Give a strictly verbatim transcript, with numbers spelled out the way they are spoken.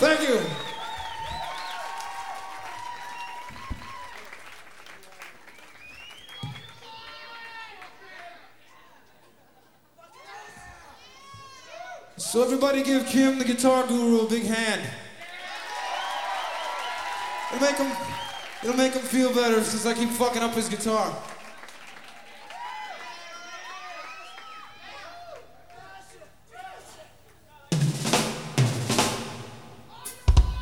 Thank you. So everybody give Kim, the guitar guru, a big hand. It'll make him, it'll make him feel better since I keep fucking up his guitar.